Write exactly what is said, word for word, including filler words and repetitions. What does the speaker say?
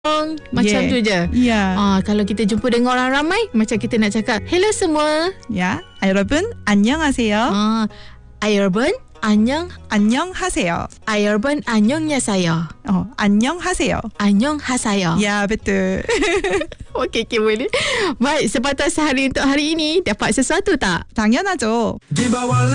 Macam Yeah. tu je. Ya. Ah, kalau kita jumpa dengan orang ramai, macam kita nak cakap, hello semua. Ya. 여러분 안녕하세요. Ah, 여러분 안녕. 안녕하세요. 여러분 안녕하세요. 어, 안녕하세요. 안녕하세요. Ya, betul. Okey, okay, boleh. Baik, sepatah sehari untuk hari ini dapat sesuatu tak? 당연하죠.